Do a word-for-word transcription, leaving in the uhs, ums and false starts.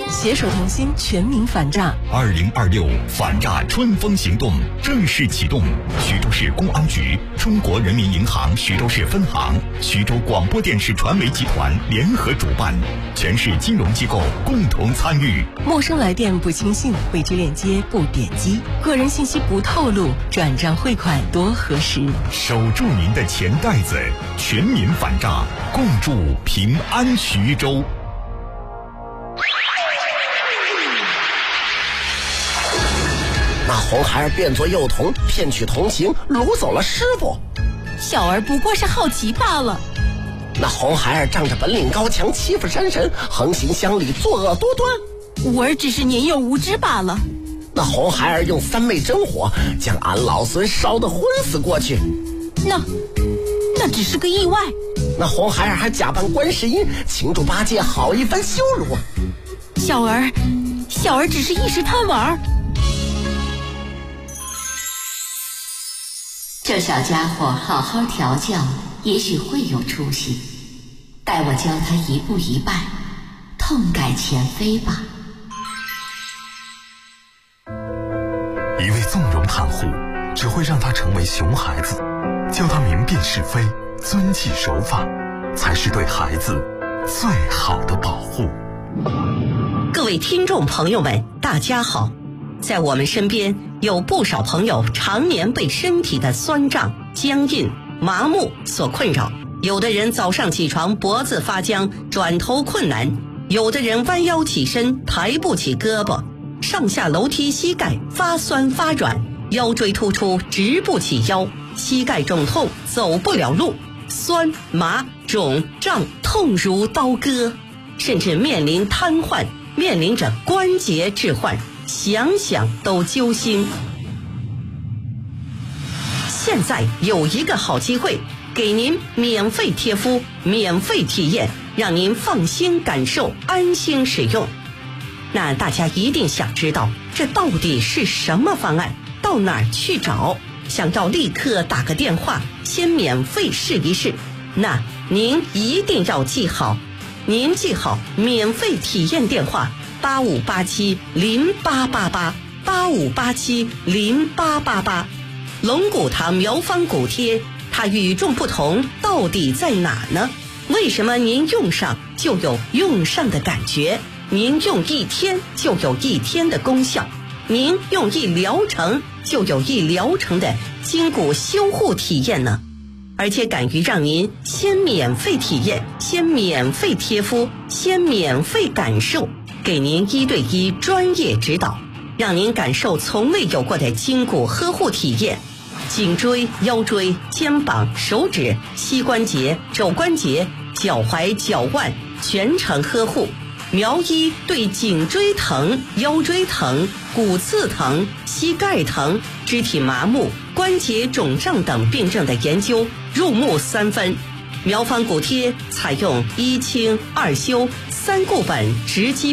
携手同心，全民反诈。 二零二六反诈春风行动正式启动，徐州市公安局、中国人民银行徐州市分行、徐州广播电视传媒集团联合主办，全市金融机构共同参与。 陌生来电不轻信，未知链接不点击，个人信息不透露，转账汇款多核实。 守住您的钱袋子，全民反诈，共筑平安徐州。 那红孩儿变作幼童，骗取同情，掳走了师傅。 小儿不过是好奇罢了。 那红孩儿仗着本领高强，欺负山神，横行乡里，作恶多端。 吾儿只是年幼无知罢了。 那红孩儿用三昧真火将俺老孙烧得昏死过去。 那那只是个意外。 那红孩儿还假扮观世音，请助八戒好一番羞辱。 小儿小儿只是一时贪玩。 这小家伙好好调教，也许会有出息。待我教他一步一拜，痛改前非吧。 一味纵容袒护，只会让他成为熊孩子。教他明辨是非，遵纪守法，才是对孩子最好的保护。 各位听众朋友们，大家好。在我们身边有不少朋友常年被身体的酸胀、僵硬、麻木所困扰，有的人早上起床脖子发僵，转头困难，有的人弯腰起身抬不起胳膊，上下楼梯膝盖发酸发软，腰椎突出直不起腰，膝盖肿痛走不了路，酸麻肿胀痛如刀割，甚至面临瘫痪，面临着关节置换，想想都揪心。现在有一个好机会，给您免费贴敷，免费体验，让您放心感受，安心使用。那大家一定想知道，这到底是什么方案？到哪儿去找？想要立刻打个电话，先免费试一试。那您一定要记好，您记好免费体验电话八五八七零八八八八五八七零八八八。龙骨堂苗方骨贴，它与众不同到底在哪呢？为什么您用上就有用上的感觉？您用一天就有一天的功效，您用一疗程就有一疗程的筋骨修护体验呢？而且敢于让您先免费体验，先免费贴敷，先免费感受，给您一对一专业指导，让您感受从未有过的筋骨呵护体验。颈椎、腰椎、肩膀、手指、膝关节、肘关节、脚踝、脚腕全程呵护。苗医对颈椎疼、腰椎疼、骨刺疼、膝盖疼、肢体麻木、关节肿胀等病症的研究入木三分。苗方骨贴采用一清二修三固本直击